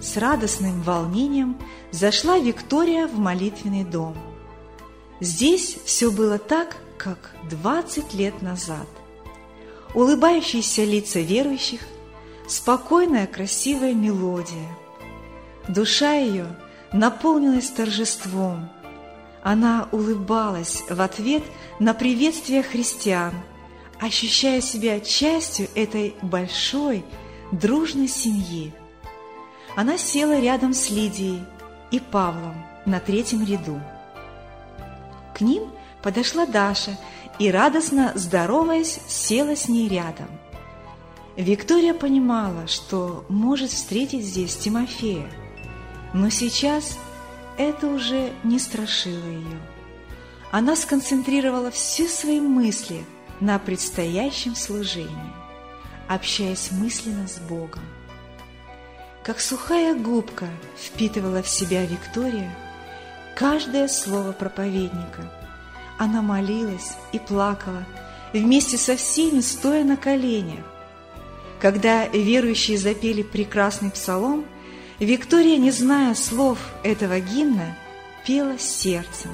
с радостным волнением зашла Виктория в молитвенный дом. Здесь все было так, как 20 лет назад. Улыбающиеся лица верующих, спокойная красивая мелодия. Душа ее наполнилась торжеством. Она улыбалась в ответ на приветствие христиан, ощущая себя частью этой большой, дружной семьи. Она села рядом с Лидией и Павлом на третьем ряду. К ним подошла Даша и, радостно здороваясь, села с ней рядом. Виктория понимала, что может встретить здесь Тимофея, но сейчас это уже не страшило ее. Она сконцентрировала все свои мысли на предстоящем служении, общаясь мысленно с Богом. Как сухая губка впитывала в себя Виктория каждое слово проповедника. Она молилась и плакала, вместе со всеми стоя на коленях. Когда верующие запели прекрасный псалом, Виктория, не зная слов этого гимна, пела сердцем.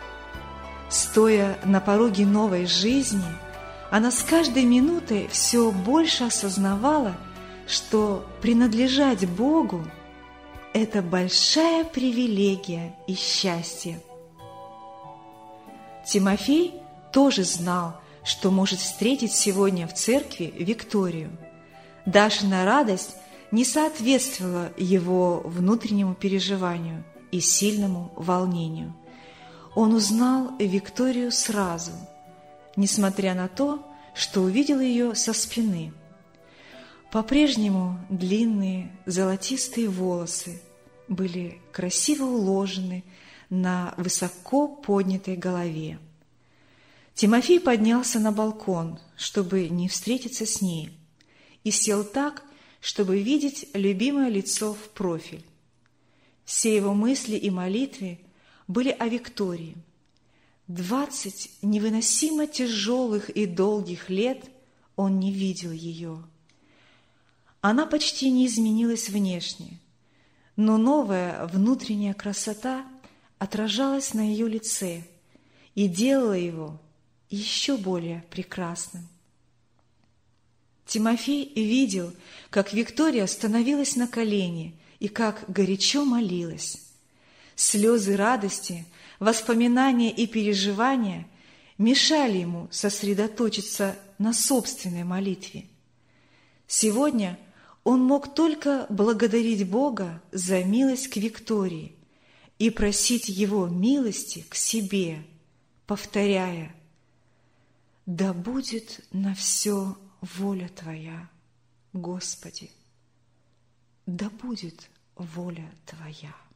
Стоя на пороге новой жизни, она с каждой минутой все больше осознавала, что принадлежать Богу – это большая привилегия и счастье. Тимофей тоже знал, что может встретить сегодня в церкви Викторию. Дашина радость не соответствовала его внутреннему переживанию и сильному волнению. Он узнал Викторию сразу, несмотря на то, что увидел ее со спины. По-прежнему длинные золотистые волосы были красиво уложены на высоко поднятой голове. Тимофей поднялся на балкон, чтобы не встретиться с ней, и сел так, чтобы видеть любимое лицо в профиль. Все его мысли и молитвы были о Виктории. 20 невыносимо тяжелых и долгих лет он не видел ее. Она почти не изменилась внешне, но новая внутренняя красота отражалась на ее лице и делала его еще более прекрасным. Тимофей видел, как Виктория становилась на колени и как горячо молилась. Слезы радости, воспоминания и переживания мешали ему сосредоточиться на собственной молитве. Сегодня он мог только благодарить Бога за милость к Виктории и просить Его милости к себе, повторяя: «Да будет на все воля Твоя, Господи, да будет воля Твоя».